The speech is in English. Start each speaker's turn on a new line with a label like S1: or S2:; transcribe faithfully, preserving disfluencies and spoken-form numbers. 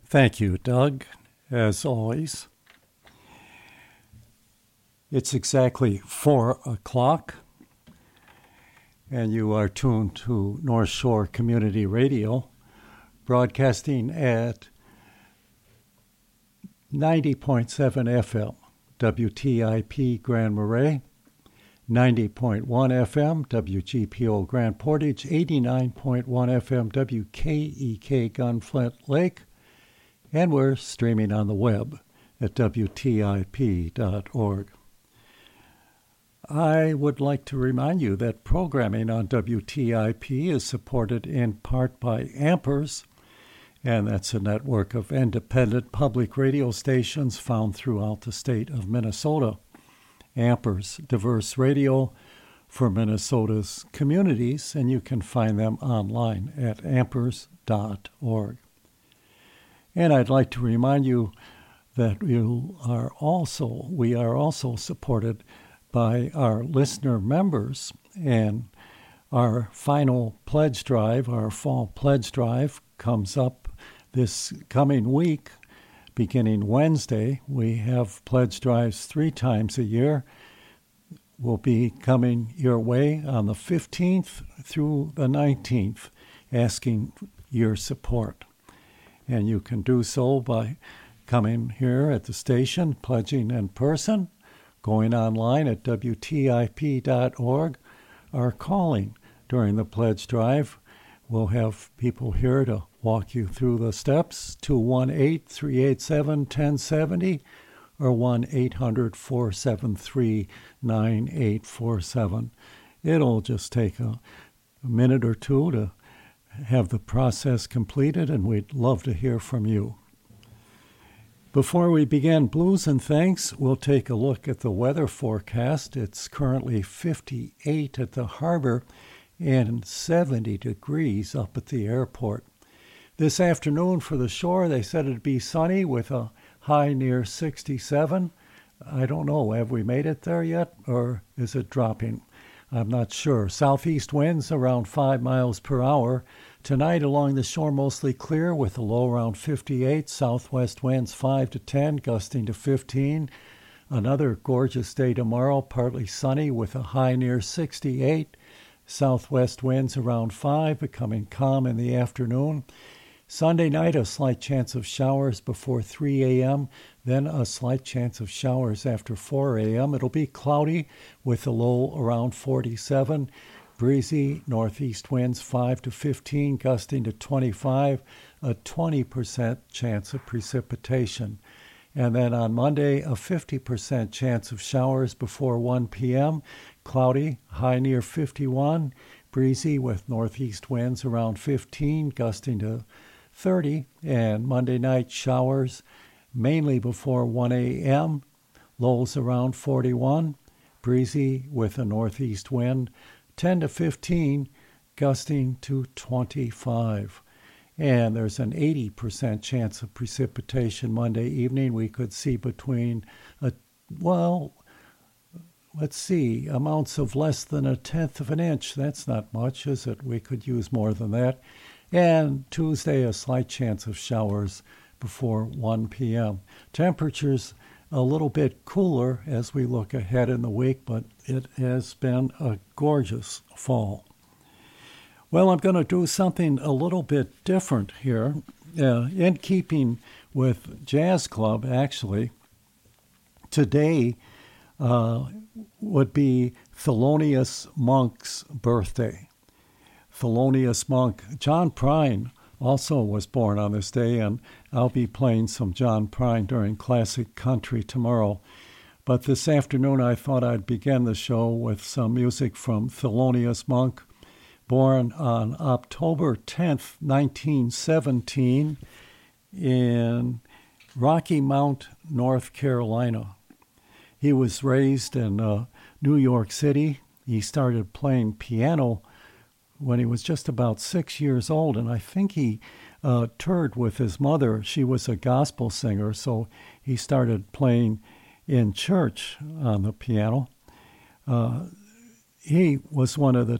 S1: Thank you, Doug, as always. It's exactly four o'clock, and you are tuned to North Shore Community Radio, broadcasting at ninety point seven F M, W T I P Grand Marais, ninety point one F M, W G P O Grand Portage, eighty-nine point one F M, W K E K Gunflint Lake, and we're streaming on the web at W T I P dot org. I would like to remind you that programming on W T I P is supported in part by Ampers, and that's a network of independent public radio stations found throughout the state of Minnesota. Ampers, diverse radio for Minnesota's communities, and you can find them online at ampers dot org. And I'd like to remind you that you are also, we are also supported by our listener members, and our final pledge drive, our fall pledge drive, comes up this coming week, beginning Wednesday. We have pledge drives three times a year. Will be coming your way on the fifteenth through the nineteenth, asking your support. And you can do so by coming here at the station, pledging in person, going online at W T I P dot org, or calling during the pledge drive. We'll have people here to walk you through the steps, two one eight, three eight seven, one zero seven zero or one eight hundred, four seven three, nine eight four seven. It'll just take a, a minute or two to have the process completed, and we'd love to hear from you. Before we begin Blues and Thanks, we'll take a look at the weather forecast. It's currently fifty-eight at the harbor and seventy degrees up at the airport. This afternoon for the shore, they said it'd be sunny with a high near sixty-seven. I don't know, have we made it there yet, or is it dropping? I'm not sure. Southeast winds around five miles per hour. Tonight along the shore mostly clear with a low around fifty-eight. Southwest winds five to ten, gusting to fifteen. Another gorgeous day tomorrow, partly sunny with a high near sixty-eight. Southwest winds around five, becoming calm in the afternoon. Sunday night, a slight chance of showers before three a.m., then a slight chance of showers after four a.m. It'll be cloudy with a low around forty-seven. Breezy northeast winds five to fifteen, gusting to twenty-five, a twenty percent chance of precipitation. And then on Monday, a fifty percent chance of showers before one p.m., cloudy, high near fifty-one, breezy with northeast winds around fifteen, gusting to thirty, and Monday night showers mainly before one a.m., lows around forty-one, breezy with a northeast wind ten to fifteen, gusting to twenty-five. And there's an eighty percent chance of precipitation Monday evening. We could see between, a, well, let's see, amounts of less than a tenth of an inch. That's not much, is it? We could use more than that. And Tuesday, a slight chance of showers before one p.m. Temperatures a little bit cooler as we look ahead in the week, but it has been a gorgeous fall. Well, I'm going to do something a little bit different here, uh, in keeping with Jazz Club, actually. Today uh, would be Thelonious Monk's birthday. Thelonious Monk, John Prine also was born on this day, and I'll be playing some John Prine during Classic Country tomorrow. But this afternoon I thought I'd begin the show with some music from Thelonious Monk, born on October tenth, nineteen seventeen, in Rocky Mount, North Carolina. He was raised in uh, New York City. He started playing piano when he was just about six years old, and I think he uh, toured with his mother. She was a gospel singer, so he started playing in church on the piano. Uh, he was one of the